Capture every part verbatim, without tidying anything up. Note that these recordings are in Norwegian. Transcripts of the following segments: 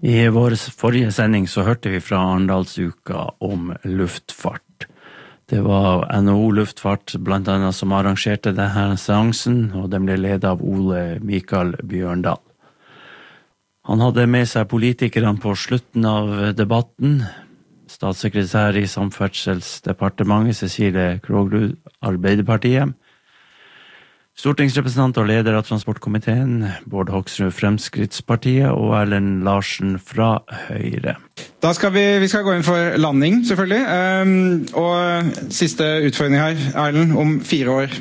I vår forrige sending så hørte vi fra Arendalsuka om luftfart. Det var N H O Luftfart blant annet som arrangerte denne seansen, og den ble ledet av Ole Mikael Bjørndal. Han hadde med seg politikerne på slutten av debatten. Statssekretær i Samferdselsdepartementet, Cecilie Kroglund, Arbeiderpartiet. Stortingsrepresentant og leder av transportkomiteen, Bård Hoksrud, Fremskrittspartiet, og Erlend Larsen fra Høyre. Da skal vi, vi skal gå inn for landing, selvfølgelig. Um, og siste utfordring her, Erlend, om fire år,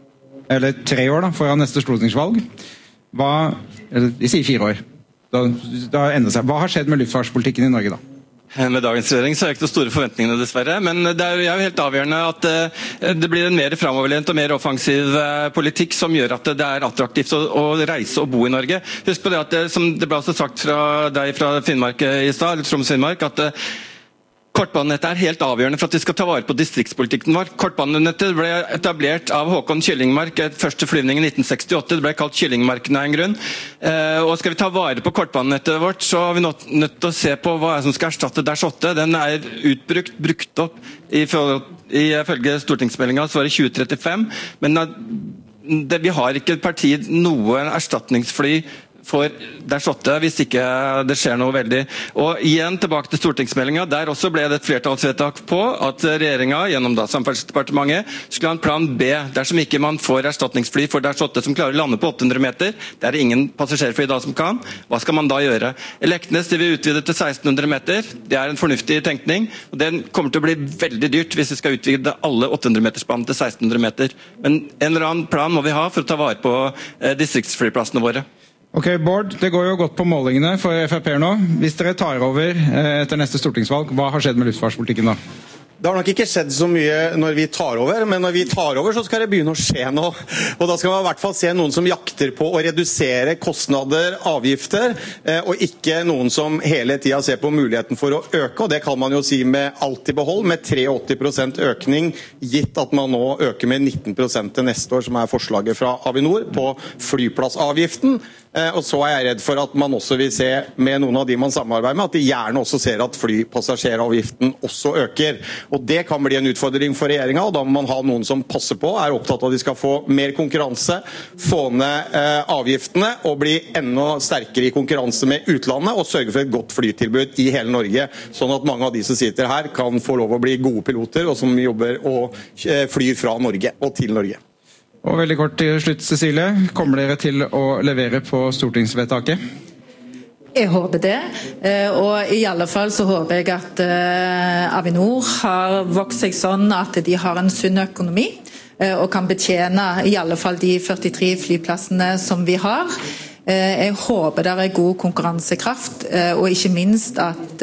eller tre år da, foran neste stortingsvalg. Hva, eller, jeg sier fire år. Da, da ender seg. Hva har skjedd med luftfartspolitikken i Norge da? Med dagens regjering så er det ikke de store forventningene dessverre, men det er jo helt avgjørende at det blir en mer fremoverlent og mer offensiv politikk som gjør at det er attraktivt å reise og bo i Norge. Husk på det at, det, som det ble også sagt fra deg fra Finnmark i stad, eller Troms Finnmark, at kortbanenettet er helt avgjørende for at vi skal ta vare på distriktspolitikken vår. Kortbanenettet ble etablert av Håkon Kyllingmark, første flyvning i nitten sekstiåtte, det ble kalt Kyllingmarken av en grunn. Eh, og skal vi ta vare på kortbanenettet vårt, så har vi nødt, nødt til å se på hva som skal erstatte Dash åtte. Den er utbrukt, brukt opp i, i følge stortingsmeldingen, så var det tjue trettifem, men det, vi har ikke per tid noe erstatningsfly for Dash åtte, hvis ikke det skjer noe veldig. Og igjen tilbake til stortingsmeldingen, der også ble det et flertallsvedtak på at regjeringen, gjennom da Samferdselsdepartementet, skulle ha en plan B, dersom ikke man får erstatningsfly for Dash åtte som klarer å lande på åtte hundre meter. Det er ingen passasjerfly da som kan. Hva skal man da gjøre? Leknes de vil utvide til seksten hundre meter. Det er en fornuftig tenkning, og den kommer til å bli veldig dyrt hvis vi skal utvide alle åtte hundre metersbanen til seksten hundre meter. Men en eller annen plan må vi ha for å ta vare på eh, distriktsflyplassene våre. Ok, Bård, det går jo godt på målingene for F F P nå. Hvis dere tar over etter neste stortingsvalg, hva har skjedd med luftfartspolitikken da? Det har nok ikke skjedd så mye når vi tar over, men når vi tar over så skal det begynne å skje noe. Og da skal man i hvert fall se noen som jakter på å redusere kostnader, avgifter, og ikke noen som hele tiden ser på muligheten for å øke, og det kan man jo si med alt i behold, med åtti-tre prosent økning, gitt at man nå øker med nitten prosent til neste år, som er forslaget fra Avinor, på flyplassavgiften. Og så er jeg redd for at man også vil se med noen av de man samarbeider med, at de gjerne også ser at flypassasjeravgiften også øker. Og det kan bli en utfordring for regjeringen, og da må man ha noen som passer på, er opptatt av at de skal få mer konkurranse, få ned eh, avgiftene og bli enda sterkere i konkurranse med utlandet, og sørge for et godt flytilbud i hele Norge, sånn at mange av de som sitter her kan få lov å bli gode piloter, og som jobber og eh, flyr fra Norge og til Norge. Og veldig kort til slutt, Cecilie. Kommer dere til å levere på stortingsvedtaket? Jeg håper det, og i alle fall så håper jeg at Avinor har vokst seg sånn at de har en sunn økonomi, og kan betjene i alle fall de førtitre flyplassene som vi har. Jeg håper det er god konkurransekraft, og ikke minst at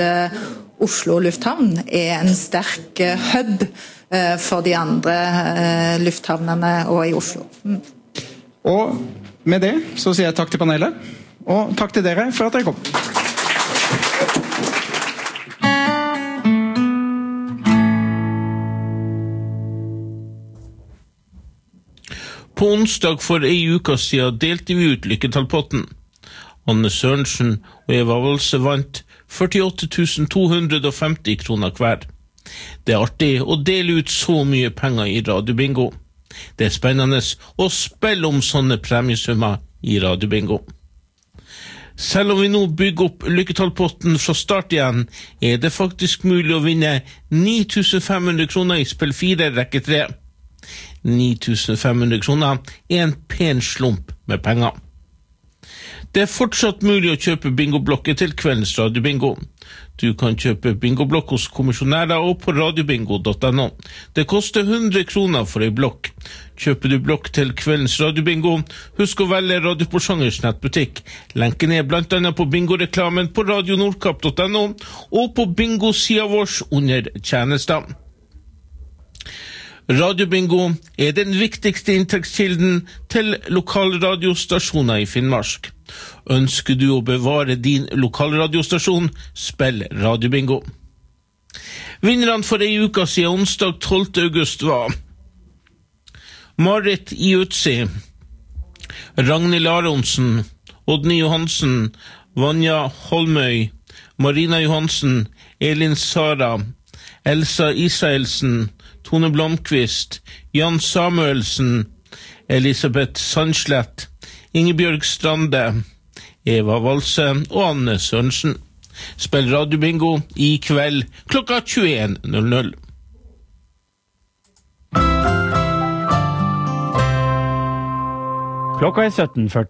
Oslo lufthavn er en sterk hub for de andre lufthavnene og i Oslo. Mm. Og med det så sier jeg takk til panelet, og takk til dere for at dere kom. På onsdag for ei uke siden delte vi ut lykketallpotten. Anne Sørensen og Eva Volse vant førtiåtte tusen to hundre femti kroner hver. Det er artig å dele ut så mye penger i radiobingo. Det er spennende å spille om sånne premiesummer i radiobingo. Selv om vi nå bygger opp lykketallpotten fra start igjen, er det faktisk mulig å vinne ni tusen fem hundre kroner i spill fire rekke tre. ni tusen fem hundre kroner er en pen slump med penger. Det er fortsatt mulig å kjøpe bingoblokker til kveldens radiobingo. Du kan kjøpe bingoblokk hos kommisjonærer og på radiobingo punktum no. Det koster hundre kroner for en blokk. Kjøper du blokk til kveldens radiobingo, husk å velge Radio Porsangers nettbutikk. Lenken er blant annet på bingoreklamen på radio nordkapp punktum no og på bingo-sida vårs under tjenester. Radiobingo er den viktigste inntektskilden til lokalradiostasjoner i Finnmark. Ønsker du å bevare din lokalradiostasjon, spill radiobingo. Vinnerne for ei uke siden onsdag tolvte august var Marit Iutsi, Ragnhild Aronsen, Odni Johansen, Vanja Holmøy, Marina Johansen, Elin Sara, Elsa Israelsen, Tone Blomqvist, Jan Samuelsen, Elisabeth Sandslett, Ingebjørg Strande, Eva Valse og Anne Sørensen. Spill radiobingo i kveld klokka tjueen null null. Klokka er sytten førti.